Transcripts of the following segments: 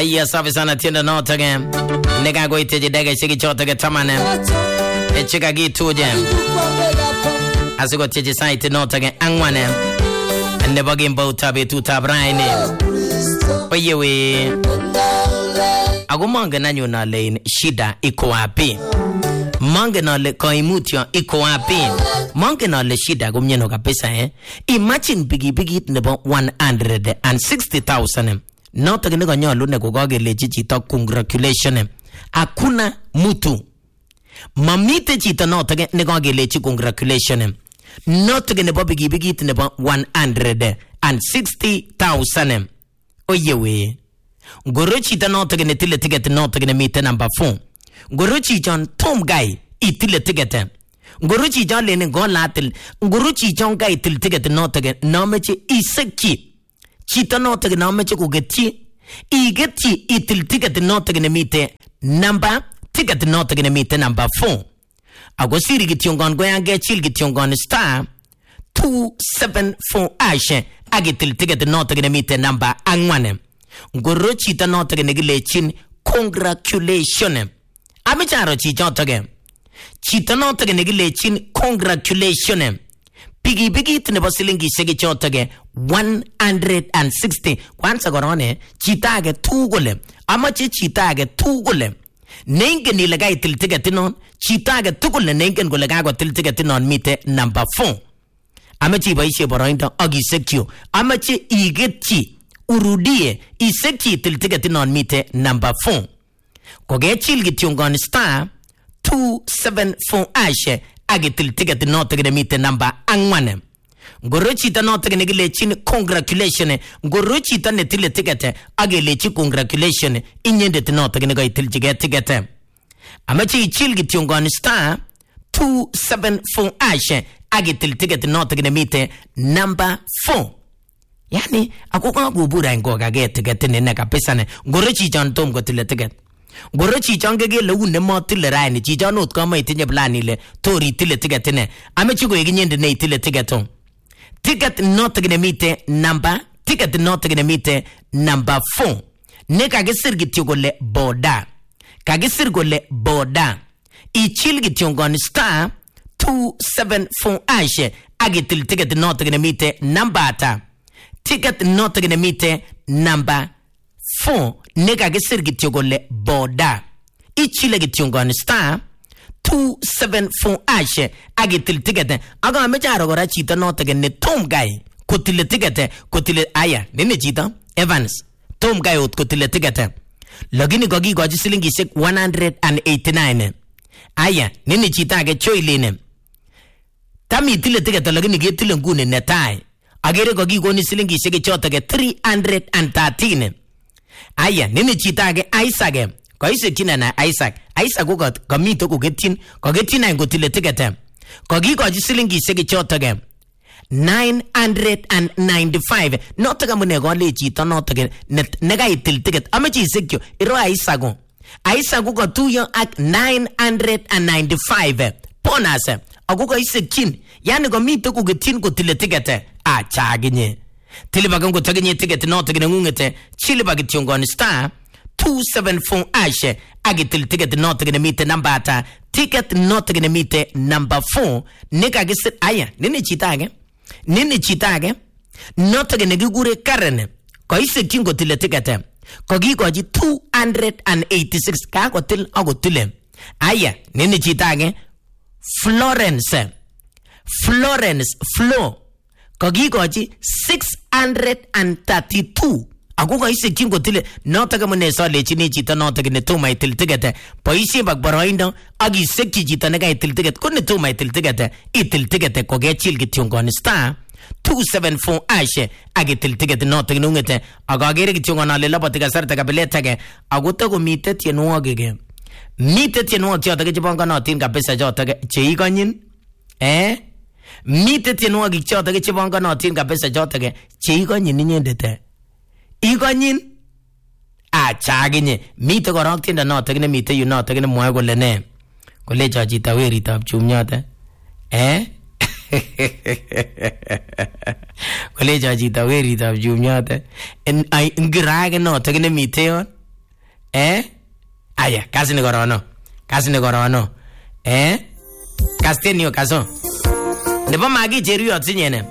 Aya safi sana tienda notage. Nega goite dege shiki chotage tamane. Echika gituje. Asiko tije site notage angwane. Never game bout tabe tu tabraine. Oyewe. Agumanga nanyo na lane shida iko wapi? Mange na le koimutio iko wapi? Mange na le shida gumnyeno kabisa Imagine bigi nebo 160,000. Not gonna go nyalo ne gogoge leji chito congratulation. Hakuna mtu. Mamite chito not gonna go leji congratulation. Not gonna bigi nebo 160,000. Oyewe. Gorochi ta not gonna tile ticket not gonna meet number 4. Gorochi John Tom guy itile ticket. Gorochi John Lenny go latil. Gorochi John guy til ticket not again. Nomechi iseki. Chita not again nomechi kugeti. Igeti itil ticket not gonna meet number. Ticket not gonna meet number 4. Agosiri gitiongon go and get chill gitiongon star 274 ashe. Agitil ticket not gonna meet number angwane. Gorochi ta not gonna gilechin congratulation. Amicharo chichotage. Chita not gonna gilechin congratulation. Pigi tinebo silingi shegi chotage 160. Kwanza gorone chitage tugole. Amachi chitage tugole. Nengen nilagai til tigetinon. Chitage tugole nengen golagago til tigetinon mite number 4. Amachi baishe boroindo agi sekyo. Amachi igeti urudie isekyi til tigetinon mite number 4. Koge chil gitiongon star 274 ashe agitil ticket not gonna meet number angwane. Gorochi ta not gonna gilechin congratulation. Gorochi ta netile ticket agelechi congratulation. Inyende not gonna go til ticket. Amachi chil gitiongon star 274 ashe agitil ticket not gonna meet number 4. Yani akuka gubura ngoga get ne kapesa ne gorochi jan tom go tile ticket. Gorochi changege le une motile raini chi janot kama itinye plani le tori tile ticket ne amechi go yinyende ne tile ticket on ticket not gonna meet number ticket not gonna meet number 4 ne kagesir gityo le boda kagesir go le boda ichil gityo gon star 274 ashe agitil ticket not gonna meet number ata ticket not gonna meet number 4 nega gesir gitiyogole boda ichile gitiyongon star 274 ashe agitil ticket aga amecharo gora chita not genne tom guy kotile ticket kotile aya nene chita Evans tom guy ot kotile ticket logini gogi goji silingi sek 189 aya nene chita age choiline tami tile ticket logini getile ngune netai agere gogi goni silingi sek chotage 313 aya nini chitage Isaac ko Isaac na Isaac ko kamito ko getin na ngotile ticket ko gi ko silingi sege chotage 995 not ga mune go le chito not ga ne ga itil ticket amachi sekyo iro Isaac ko tuyo ak 995 ponase agugo Isaac yani go mito ko getin ko tile ticket a chaginye Tilibagango taginye ticket not again ngungete chilibagitiongon star 274 ashe agitil ticket not again meet number ata ticket not again meet number 4 nika gisit aya nini chitage not again gigure karene ko ise kingo tile ticket ko gigoji 286 ka ko til agotile aya nini chitage Florence Flo Kogigoji 632. Agugo ise kingo tile notaka mune so le chini chita notaka ne to my til ticket. Poisi bag boroindo agi sekki chita nega til ticket kunne to my til ticket. Itil ticket koge chil gitiongon star 274 ashe agi til ticket notaka nungete agagere gitiongon ale labatika sarta kabeleta ge aguto go mitet yenuogege. Mitet yenuog chota ge jibonga notin kabisa chota ge cheigonyin Mite tienwa gichota ke chibonga notin kabisa chota ke cheigonyin ninyendete igonyin a chaginye mite korok tienda notok ne mite yu notok ne mwae kole ne kole chachita weritab chumnyote kole chachita weritab chumnyote ngirage notok ne mite yon Aya, kasi ni korono. Kasten yo kaso. Nebo magi jeru yo tsinyene.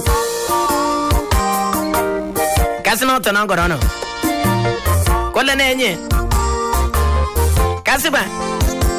Kasi no tono korono. Kole nenye. Kasi ba?